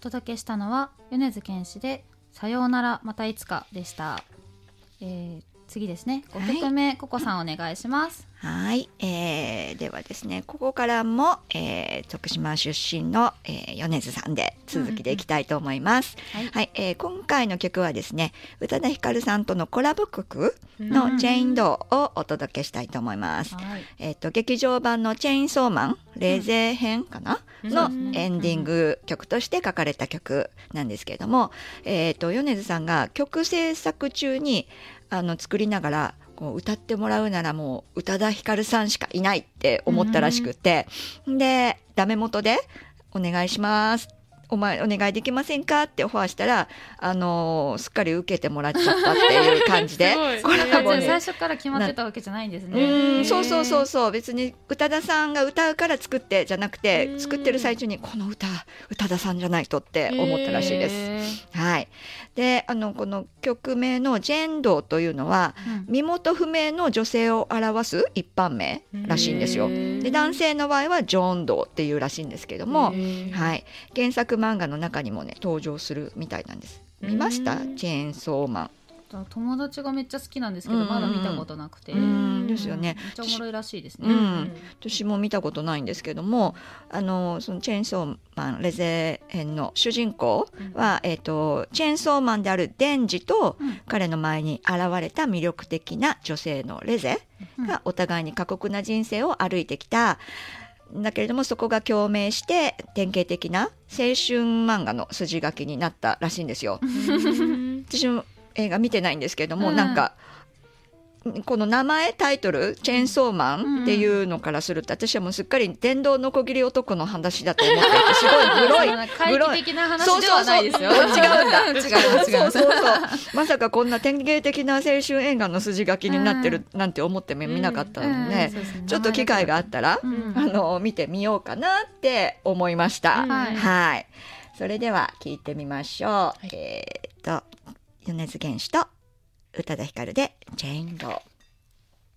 届けしたのは米津玄師でさようならまたいつかでした。次ですね、5曲目、ココさんお願いします。 はい、ではですね、ここからも、徳島出身の、米津さんで続きでいきたいと思います。今回の曲はですね、宇多田ヒカルさんとのコラボ曲のチェインドーをお届けしたいと思います。劇場版のチェインソーマンレゼ編かな、のエンディング曲として書かれた曲なんですけれども、米津さんが曲制作中に作りながらこう歌ってもらうならもう宇多田ヒカルさんしかいないって思ったらしくて、でダメ元でお願いしますお願いできませんかってオファーしたらすっかり受けてもらっちゃったっていう感じでコラボ最初から決まってたわけじゃないんですね。 そう別に宇多田さんが歌うから作ってじゃなくて、作ってる最中にこの歌宇多田さんじゃないとって思ったらしいです。はい。でこの曲名のジェンドーというのは、身元不明の女性を表す一般名らしいんですよ。で男性の場合はジョンドーっていうらしいんですけども、はい、原作漫画の中にもね登場するみたいなんです。見ました？チェーンソーマン。 友達がめっちゃ好きなんですけど、まだ見たことなくて。 ですよね。 めっちゃおもろいらしいですね。 私も見たことないんですけども、そのチェーンソーマンレゼ編の主人公は、チェーンソーマンであるデンジと、彼の前に現れた魅力的な女性のレゼがお互いに過酷な人生を歩いてきた。だけれどもそこが共鳴して典型的な青春漫画の筋書きになったらしいんですよ。私も映画見てないんですけども、なんかこの名前タイトルチェーンソーマンっていうのからすると、私はもうすっかり電動のこぎり男の話だと思っていて、すごいグロい怪奇的な話ではないですよ。 違うんだ。 違うまさかこんな典型的な青春映画の筋書きになってるなんて思っても見なかったので、ちょっと機会があったら見てみようかなって思いました。はい。それでは聞いてみましょう。米津玄師と宇多田ヒカルでチェインドー。